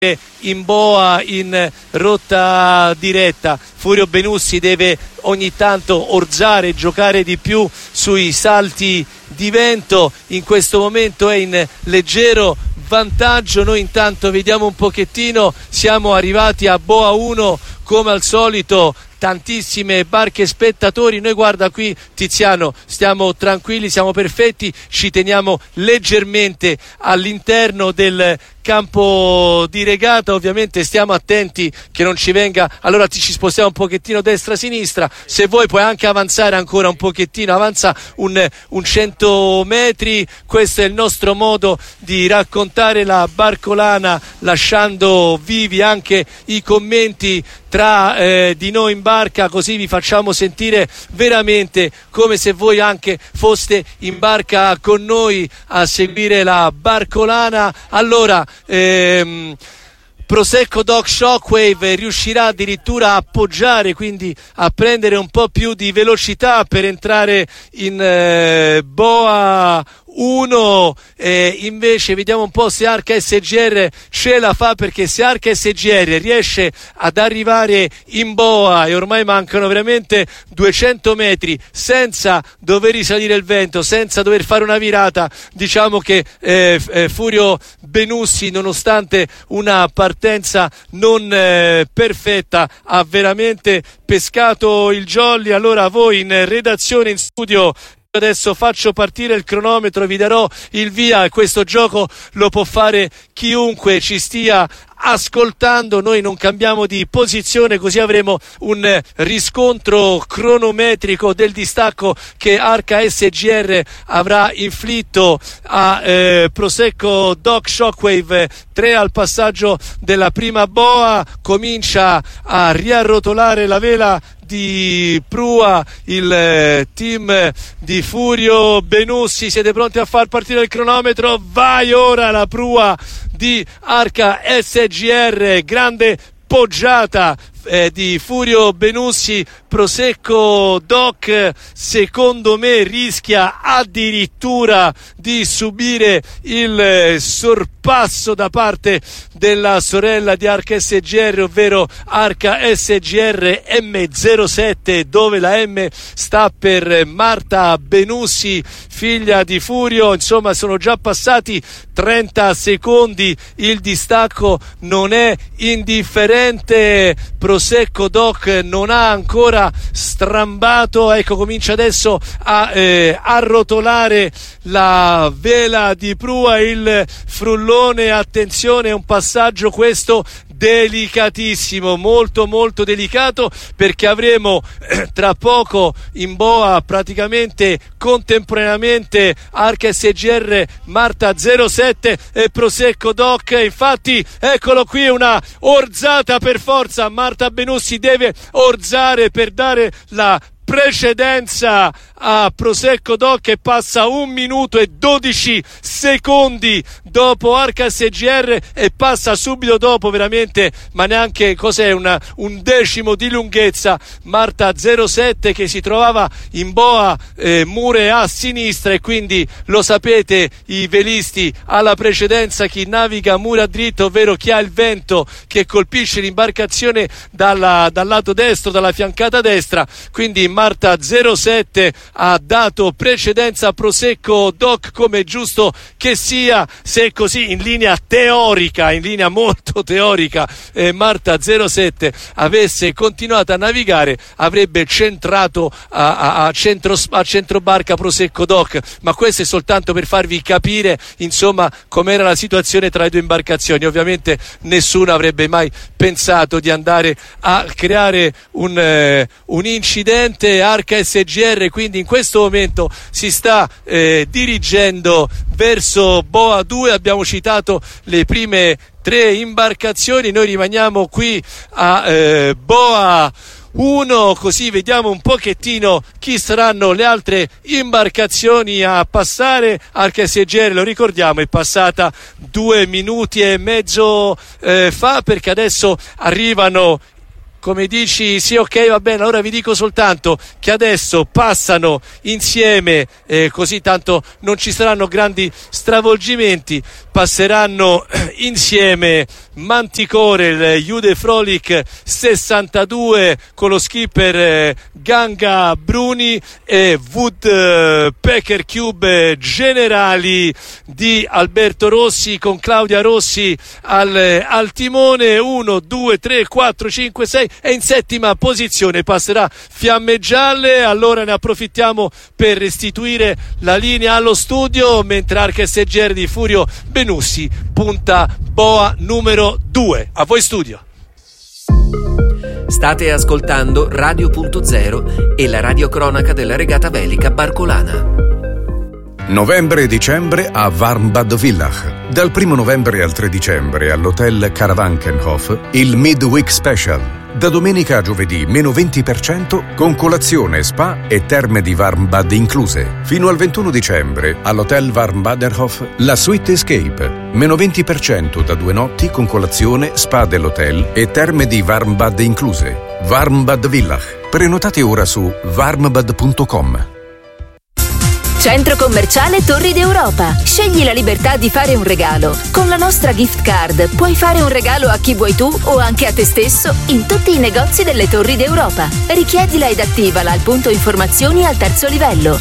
in boa in rotta diretta. Furio Benussi deve ogni tanto orzare, giocare di più sui salti di vento. In questo momento è in leggero vantaggio. Noi intanto vediamo un pochettino, siamo arrivati a boa 1 come al solito, tantissime barche spettatori. Noi, guarda qui Tiziano, stiamo tranquilli, siamo perfetti, ci teniamo leggermente all'interno del campo di regata. Ovviamente stiamo attenti che non ci venga, allora ci spostiamo un pochettino destra-sinistra, se vuoi puoi anche avanzare ancora un pochettino, avanza un 100 metri. Questo è il nostro modo di raccontare la barcolana, lasciando vivi anche i commenti tra di noi in barca, così vi facciamo sentire veramente come se voi anche foste in barca con noi a seguire la barcolana. Allora Prosecco Dock Shockwave riuscirà addirittura a appoggiare, quindi a prendere un po' più di velocità per entrare in boa 1. Invece vediamo un po' se Arca SGR ce la fa, perché se Arca SGR riesce ad arrivare in boa, e ormai mancano veramente 200 metri senza dover risalire il vento, senza dover fare una virata, diciamo che Furio Benussi, nonostante una partenza non perfetta, ha veramente pescato il jolly. Allora voi in redazione, in studio, adesso faccio partire il cronometro, vi darò il via, e questo gioco lo può fare chiunque ci stia ascoltando. Noi non cambiamo di posizione, così avremo un riscontro cronometrico del distacco che Arca SGR avrà inflitto a Prosecco Dock Shockwave 3 al passaggio della prima boa. Comincia a riarrotolare la vela di prua il team di Furio Benussi. Siete pronti a far partire il cronometro? Vai ora la prua di Arca SGR, grande poggiata di Furio Benussi. Prosecco Dock secondo me rischia addirittura di subire il sorpasso da parte della sorella di Arca SGR, ovvero Arca SGR M07, dove la M sta per Marta Benussi, figlia di Furio. Insomma, sono già passati 30 secondi, il distacco non è indifferente. Prosecco Dock non ha ancora strambato, ecco, comincia adesso a arrotolare la vela di prua, il frullone. Attenzione, è un passaggio questo delicatissimo, molto molto delicato, perché avremo tra poco in boa praticamente contemporaneamente Arca SGR Marta 07 e Prosecco Dock. Infatti eccolo qui, una orzata per forza. Marta Benussi deve orzare per dare la precedenza a Prosecco Dock, che passa 1 minuto e 12 secondi dopo Arca SGR e passa subito dopo, veramente, ma neanche cos'è, un decimo di lunghezza, Marta 07, che si trovava in boa mure a sinistra. E quindi lo sapete, i velisti, alla precedenza chi naviga mura dritto, ovvero chi ha il vento che colpisce l'imbarcazione dal lato destro, dalla fiancata destra. Quindi Marta 07 ha dato precedenza a Prosecco Dock, come giusto che sia. Se è così, in linea teorica, in linea molto teorica, Marta 07 avesse continuato a navigare, avrebbe centrato a centro barca Prosecco Dock. Ma questo è soltanto per farvi capire, insomma, com'era la situazione tra le due imbarcazioni. Ovviamente nessuno avrebbe mai pensato di andare a creare un incidente. Arca SGR quindi in questo momento si sta dirigendo verso boa 2. Abbiamo citato le prime 3 imbarcazioni, noi rimaniamo qui a boa 1, così vediamo un pochettino chi saranno le altre imbarcazioni a passare. Arca SGR, lo ricordiamo, è passata 2 minuti e mezzo fa, perché adesso arrivano come dici, sì, ok, va bene, allora vi dico soltanto che adesso passano insieme, così tanto non ci saranno grandi stravolgimenti, passeranno insieme Manticore, il Jude Frolic 62 con lo skipper Ganga Bruni e Woodpecker Cube Generali di Alberto Rossi con Claudia Rossi al timone. 1, 2, 3, 4, 5, 6 e in settima posizione passerà Fiamme Gialle. Allora ne approfittiamo per restituire la linea allo studio mentre Arca SGR di Furio Benussi punta boa numero 2. A voi studio. State ascoltando Radio.0 e la radiocronaca della regata velica Barcolana. Novembre e dicembre a Warmbad Villach. Dal 1 novembre al 3 dicembre all'hotel Karawankenhof il Midweek Special. Da domenica a giovedì meno 20% con colazione, spa e terme di Warmbad incluse. Fino al 21 dicembre all'hotel Warmbaderhof la Suite Escape. Meno 20% da 2 notti con colazione, spa dell'hotel e terme di Warmbad incluse. Warmbad Villach. Prenotate ora su warmbad.com. Centro commerciale Torri d'Europa. Scegli la libertà di fare un regalo. Con la nostra gift card puoi fare un regalo a chi vuoi tu o anche a te stesso in tutti i negozi delle Torri d'Europa. Richiedila ed attivala al punto informazioni al 3° livello.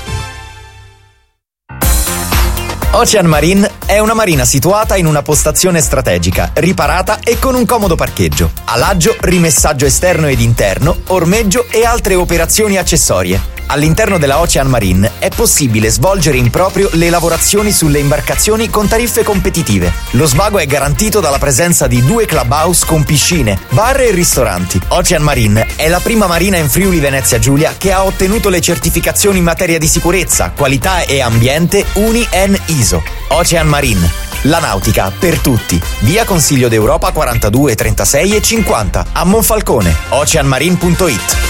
Ocean Marine è una marina situata in una postazione strategica, riparata e con un comodo parcheggio. Alaggio, rimessaggio esterno ed interno, ormeggio e altre operazioni accessorie. All'interno della Ocean Marine è possibile svolgere in proprio le lavorazioni sulle imbarcazioni con tariffe competitive. Lo svago è garantito dalla presenza di 2 clubhouse con piscine, bar e ristoranti. Ocean Marine è la prima marina in Friuli Venezia Giulia che ha ottenuto le certificazioni in materia di sicurezza, qualità e ambiente UNI-EN ISO. Ocean Marine, la nautica per tutti. Via Consiglio d'Europa 42, 36 e 50 a Monfalcone. oceanmarine.it.